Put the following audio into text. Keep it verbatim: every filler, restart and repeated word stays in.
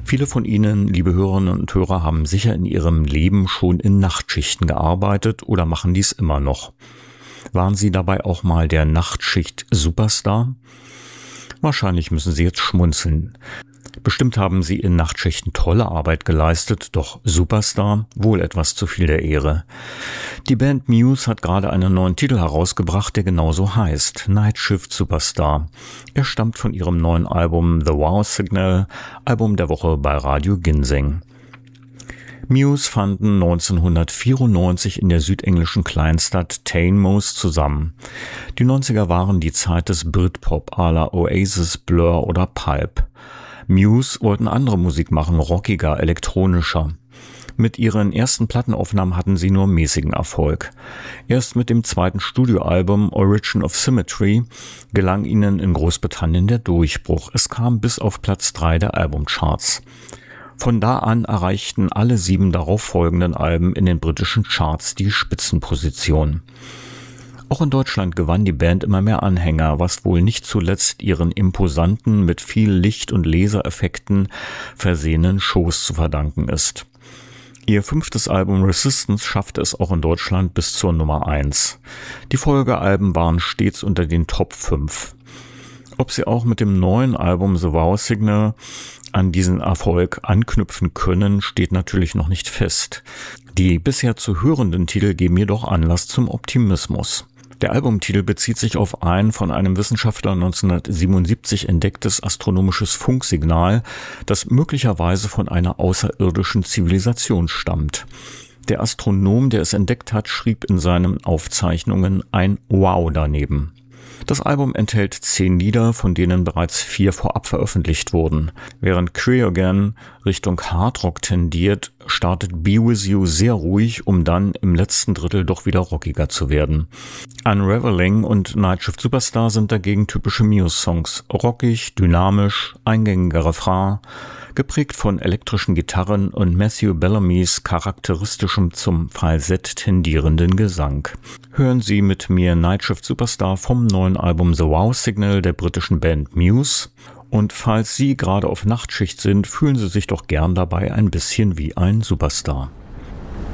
Viele von Ihnen, liebe Hörerinnen und Hörer, haben sicher in ihrem Leben schon in Nachtschichten gearbeitet oder machen dies immer noch. Waren Sie dabei auch mal der Nachtschicht-Superstar? Wahrscheinlich müssen Sie jetzt schmunzeln. Bestimmt haben Sie in Nachtschichten tolle Arbeit geleistet, doch Superstar wohl etwas zu viel der Ehre. Die Band Muse hat gerade einen neuen Titel herausgebracht, der genauso heißt, Night Shift Superstar. Er stammt von ihrem neuen Album The Wow Signal, Album der Woche bei Radio Ginseng. Muse fanden neunzehnhundertvierundneunzig in der südenglischen Kleinstadt Teignmouth zusammen. Die neunziger waren die Zeit des Britpop à la Oasis, Blur oder Pulp. Muse wollten andere Musik machen, rockiger, elektronischer. Mit ihren ersten Plattenaufnahmen hatten sie nur mäßigen Erfolg. Erst mit dem zweiten Studioalbum Origin of Symmetry gelang ihnen in Großbritannien der Durchbruch. Es kam bis auf Platz drei der Albumcharts. Von da an erreichten alle sieben darauffolgenden Alben in den britischen Charts die Spitzenposition. Auch in Deutschland gewann die Band immer mehr Anhänger, was wohl nicht zuletzt ihren imposanten, mit viel Licht- und Lasereffekten versehenen Shows zu verdanken ist. Ihr fünftes Album Resistance schaffte es auch in Deutschland bis zur Nummer eins. Die Folgealben waren stets unter den Top fünf. Ob sie auch mit dem neuen Album The Wow Signal an diesen Erfolg anknüpfen können, steht natürlich noch nicht fest. Die bisher zu hörenden Titel geben jedoch Anlass zum Optimismus. Der Albumtitel bezieht sich auf ein von einem Wissenschaftler neunzehnhundertsiebenundsiebzig entdecktes astronomisches Funksignal, das möglicherweise von einer außerirdischen Zivilisation stammt. Der Astronom, der es entdeckt hat, schrieb in seinen Aufzeichnungen ein Wow daneben. Das Album enthält zehn Lieder, von denen bereits vier vorab veröffentlicht wurden. Während Cryogen Richtung Hardrock tendiert, startet Be With You sehr ruhig, um dann im letzten Drittel doch wieder rockiger zu werden. Unraveling und Night Shift Superstar sind dagegen typische Muse-Songs. Rockig, dynamisch, eingängiger Refrain, geprägt von elektrischen Gitarren und Matthew Bellamy's charakteristischem zum Falsett tendierenden Gesang. Hören Sie mit mir Night Shift Superstar vom neuen Album The Wow Signal der britischen Band Muse. Und falls Sie gerade auf Nachtschicht sind, fühlen Sie sich doch gern dabei ein bisschen wie ein Superstar.